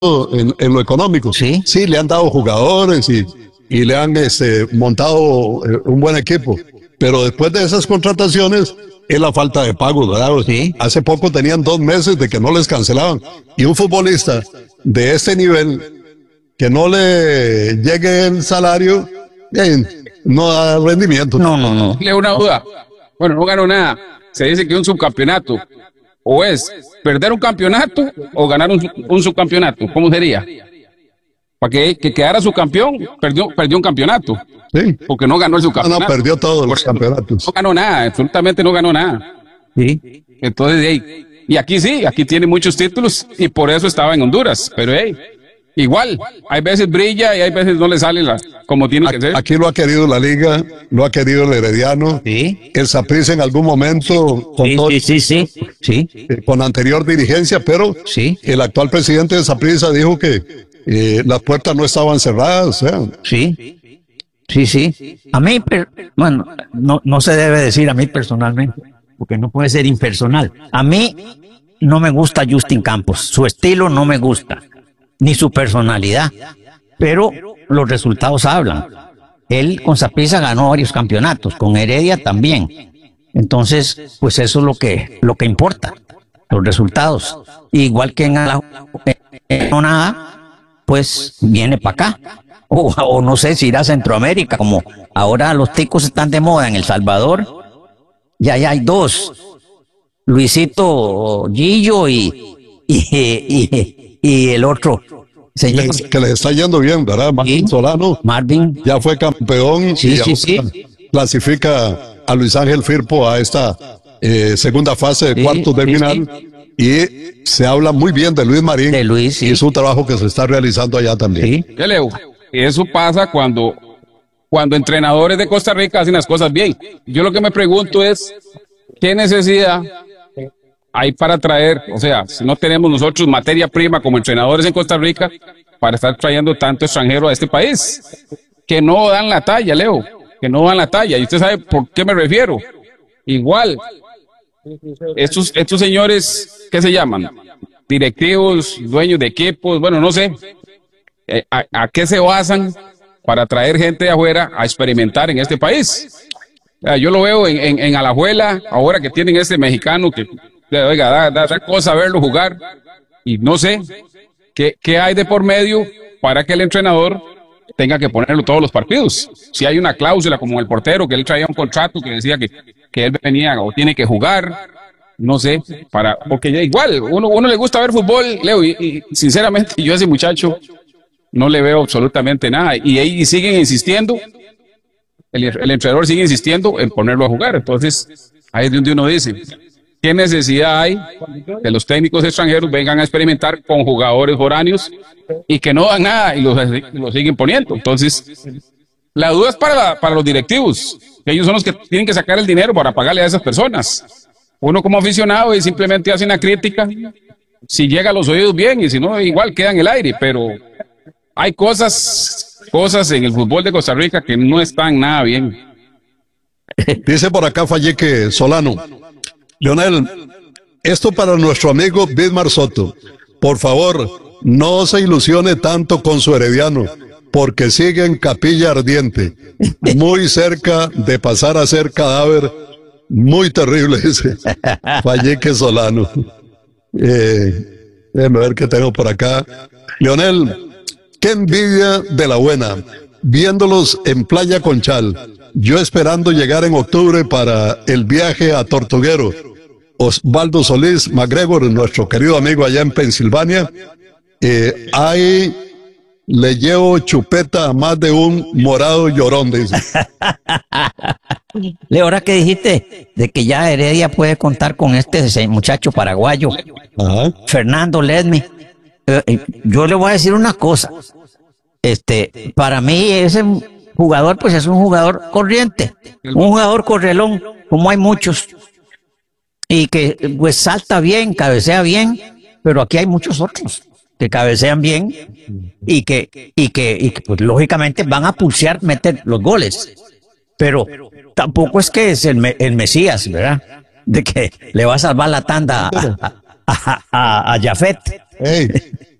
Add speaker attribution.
Speaker 1: en lo económico.
Speaker 2: Sí.
Speaker 1: Sí, le han dado jugadores y le han montado un buen equipo. Pero después de esas contrataciones es la falta de pago, ¿verdad?
Speaker 2: Sí.
Speaker 1: Hace poco tenían 2 meses de que no les cancelaban. Y un futbolista de este nivel, que no le llegue el salario, no da rendimiento.
Speaker 2: No.
Speaker 3: Le una duda. Bueno, no ganó nada. Se dice que un subcampeonato. O es perder un campeonato o ganar un subcampeonato. ¿Cómo sería? Para que quedara subcampeón, perdió un campeonato.
Speaker 1: Sí.
Speaker 3: Porque no ganó el subcampeonato.
Speaker 1: No, perdió todos los campeonatos.
Speaker 3: No ganó nada, absolutamente no ganó nada.
Speaker 2: Sí.
Speaker 3: Entonces, y aquí sí, aquí tiene muchos títulos y por eso estaba en Honduras. Pero igual, hay veces brilla y hay veces no le sale como tiene que ser.
Speaker 1: Aquí lo ha querido la Liga, lo ha querido el Herediano.
Speaker 2: Sí.
Speaker 1: El Saprissa en algún momento
Speaker 2: Sí.
Speaker 1: con anterior dirigencia, pero
Speaker 2: Sí.
Speaker 1: el actual presidente de Saprissa dijo que las puertas no estaban cerradas.
Speaker 2: Sí. A mí, bueno, no se debe decir a mí personalmente, porque no puede ser impersonal. A mí no me gusta Justin Campos, su estilo no me gusta, ni su personalidad, pero los resultados hablan. Él con Saprissa ganó varios campeonatos, con Heredia también. Entonces, pues eso es lo que importa, los resultados. Igual que en no nada, pues viene para acá. O no sé si irá a Centroamérica, como ahora los ticos están de moda en El Salvador. Ya hay 2, Luisito Gillo y el otro señor.
Speaker 1: Que les está yendo bien, ¿verdad? Marvin Solano
Speaker 2: Marvin.
Speaker 1: ya fue campeón
Speaker 2: Sí.
Speaker 1: clasifica a Luis Ángel Firpo a esta segunda fase de cuartos de final. Y se habla muy bien de Luis Marín y su trabajo que se está realizando allá también.
Speaker 3: ¿Qué Leo? Eso pasa cuando entrenadores de Costa Rica hacen las cosas bien. Yo lo que me pregunto es, ¿qué necesidad hay para traer? O sea, si no tenemos nosotros materia prima como entrenadores en Costa Rica para estar trayendo tanto extranjero a este país, que no dan la talla, Leo, que no dan la talla. Y usted sabe por qué me refiero. Igual, estos señores, ¿qué se llaman? Directivos, dueños de equipos, bueno, no sé. ¿A qué se basan para traer gente de afuera a experimentar en este país? Yo lo veo en Alajuela, ahora que tienen este mexicano que, oiga, da cosa verlo jugar, y no sé qué hay de por medio para que el entrenador tenga que ponerlo todos los partidos. Si hay una cláusula como el portero, que él traía un contrato que decía que él venía o tiene que jugar, no sé, porque ya igual, uno le gusta ver fútbol, Leo, y sinceramente yo a ese muchacho no le veo absolutamente nada. Y siguen insistiendo, el entrenador sigue insistiendo en ponerlo a jugar. Entonces, ahí es donde uno dice, ¿qué necesidad hay que los técnicos extranjeros vengan a experimentar con jugadores foráneos y que no dan nada y los siguen poniendo? Entonces, la duda es para los directivos, que ellos son los que tienen que sacar el dinero para pagarle a esas personas. Uno como aficionado y simplemente hace una crítica, si llega a los oídos bien, y si no, igual queda en el aire, pero hay cosas en el fútbol de Costa Rica que no están nada bien.
Speaker 1: Dice por acá Falleque Solano: Leonel, esto para nuestro amigo Bismar Soto. Por favor, no se ilusione tanto con su Herediano, porque sigue en capilla ardiente, muy cerca de pasar a ser cadáver. Muy terrible ese Falleque Solano. Déjame ver qué tengo por acá. Leonel, qué envidia de la buena, viéndolos en Playa Conchal, yo esperando llegar en octubre para el viaje a Tortuguero. Osvaldo Solís MacGregor, nuestro querido amigo allá en Pensilvania, ahí le llevo chupeta a más de un morado llorón, dice.
Speaker 2: Leo, ahora que dijiste de que ya Heredia puede contar con este muchacho paraguayo, Fernando Ledme, yo le voy a decir una cosa. Para mí ese jugador pues es un jugador corriente, un jugador correlón, como hay muchos, y que pues salta bien, cabecea bien, pero aquí hay muchos otros que cabecean bien y que pues lógicamente van a pulsear meter los goles, pero tampoco es que es el Mesías, ¿verdad? De que le va a salvar la tanda a Jafet.
Speaker 1: Hey,